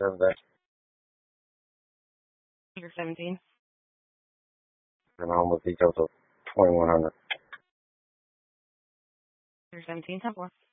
Saturday. You're 17. And home with details of 2100. You're 17, 10-4.